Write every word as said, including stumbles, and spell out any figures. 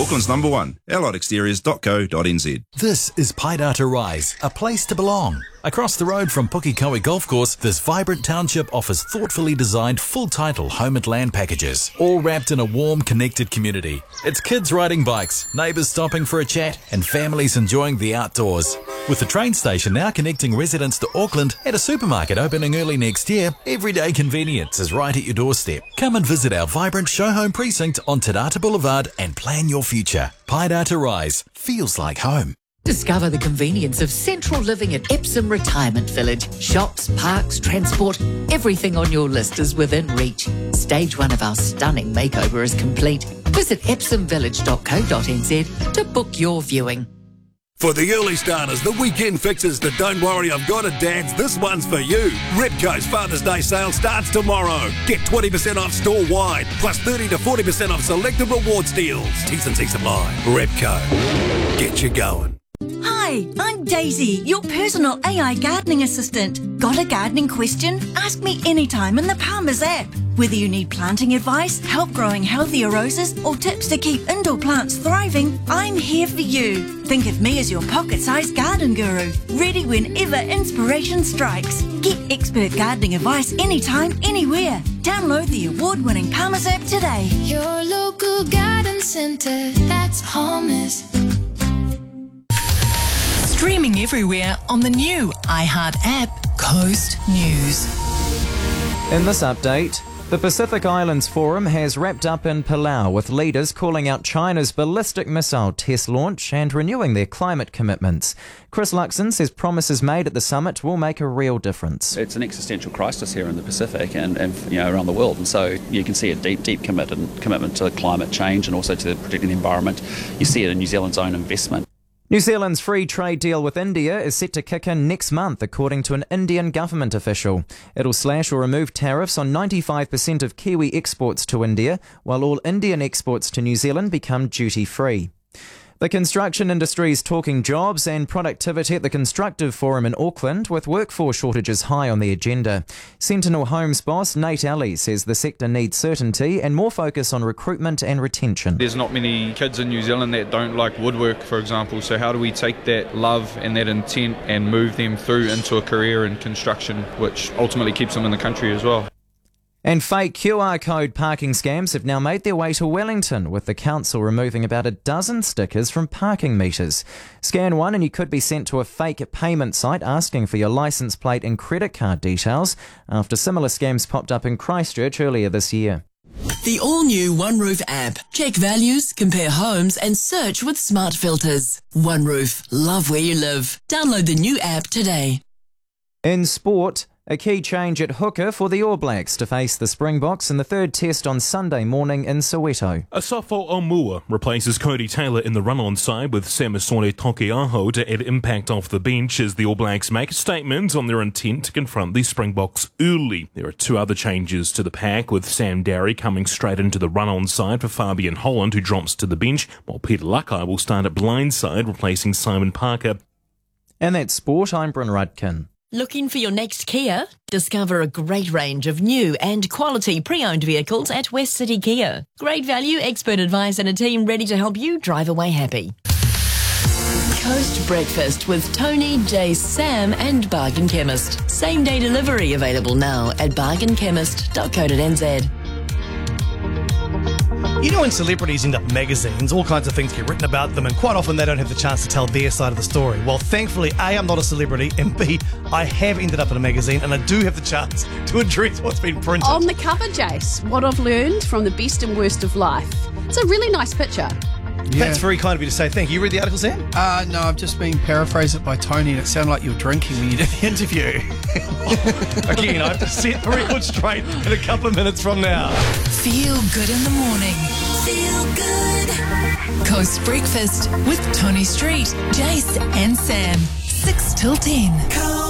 Auckland's number one, allied exteriors dot co dot n z. This is Paidata Rise, a place to belong. Across the road from Pukikoe Golf Course, this vibrant township offers thoughtfully designed full-title home and land packages, all wrapped in a warm, connected community. It's kids riding bikes, neighbours stopping for a chat, and families enjoying the outdoors. With the train station now connecting residents to Auckland and a supermarket opening early next year, everyday convenience is right at your doorstep. Come and visit our vibrant show home precinct on Te Rata Boulevard and plan your future. Paidata Rise feels like home. Discover the convenience of central living at Epsom Retirement Village. Shops, parks, transport, everything on your list is within reach. Stage one of our stunning makeover is complete. Visit epsom village dot co dot n z to book your viewing. For the early starters, the weekend fixes the Don't Worry I've Got a Dad's, this one's for you. Repco's Father's Day sale starts tomorrow. Get twenty percent off store-wide, plus thirty to forty percent off selected rewards deals. T's and C's apply. Repco. Get you going. Hi, I'm Daisy, your personal A I gardening assistant. Got a gardening question? Ask me anytime in the Palmer's app. Whether you need planting advice, help growing healthier roses, or tips to keep indoor plants thriving, I'm here for you. Think of me as your pocket-sized garden guru, ready whenever inspiration strikes. Get expert gardening advice anytime, anywhere. Download the award-winning Palmer's app today. Your local garden centre, that's Palmer's. Streaming everywhere on the new iHeart app, Coast News. In this update, the Pacific Islands Forum has wrapped up in Palau, with leaders calling out China's ballistic missile test launch and renewing their climate commitments. Chris Luxon says promises made at the summit will make a real difference. It's an existential crisis here in the Pacific and, and you know, around the world, and so you can see a deep, deep commitment, commitment to climate change and also to protecting the environment. You see it in New Zealand's own investment. New Zealand's free trade deal with India is set to kick in next month, according to an Indian government official. It'll slash or remove tariffs on ninety-five percent of Kiwi exports to India, while all Indian exports to New Zealand become duty-free. The construction industry is talking jobs and productivity at the Constructive Forum in Auckland, with workforce shortages high on the agenda. Sentinel Homes boss Nate Alley says the sector needs certainty and more focus on recruitment and retention. There's not many kids in New Zealand that don't like woodwork, for example, so how do we take that love and that intent and move them through into a career in construction, which ultimately keeps them in the country as well. And fake Q R code parking scams have now made their way to Wellington, with the council removing about a dozen stickers from parking meters. Scan one and you could be sent to a fake payment site asking for your licence plate and credit card details, after similar scams popped up in Christchurch earlier this year. The all-new OneRoof app. Check values, compare homes and search with smart filters. OneRoof. Love where you live. Download the new app today. In sport, a key change at hooker for the All Blacks to face the Springboks in the third test on Sunday morning in Soweto. Asafo Omua replaces Cody Taylor in the run-on side with Samisone Tokeaho to add impact off the bench as the All Blacks make a statement on their intent to confront the Springboks early. There are two other changes to the pack, with Sam Darry coming straight into the run-on side for Fabian Holland, who drops to the bench, while Peter Lakai will start at blindside, replacing Simon Parker. And that's sport. I'm Bryn Rudkin. Looking for your next Kia? Discover a great range of new and quality pre-owned vehicles at West City Kia. Great value, expert advice and a team ready to help you drive away happy. Coast Breakfast with Tony, Jace, Sam and Bargain Chemist. Same day delivery available now at bargain chemist dot co dot n z. You know, when celebrities end up in magazines, all kinds of things get written about them, and quite often they don't have the chance to tell their side of the story. Well, thankfully, A, I'm not a celebrity, and B, I have ended up in a magazine, and I do have the chance to address what's been printed. On the cover, Jace, what I've learned from the best and worst of life. It's a really nice picture. Yeah. That's very kind of you to say. Thank you. You read the article, Sam? Uh, no, I've just been paraphrased by Tony, and it sounded like you were drinking when you did the interview. Again, I have to set the record straight in a couple of minutes from now. Feel good in the morning. Feel good. Coast Breakfast with Tony Street, Jace and Sam. six till ten.